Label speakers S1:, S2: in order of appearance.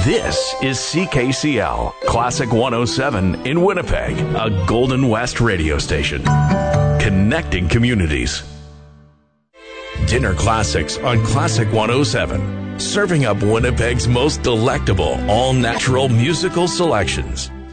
S1: This is CKCL, Classic 107 in Winnipeg, a Golden West radio station. Connecting communities. Dinner Classics on Classic 107. Serving up Winnipeg's most delectable, all-natural musical selections.